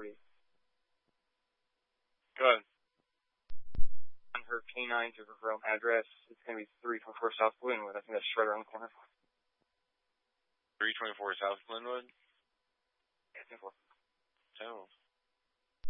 property. Go ahead. On her K9 to her home address, it's going to be 324 South Glenwood. I think that's right around the corner. 324 South Glenwood? Yeah, 24. Oh.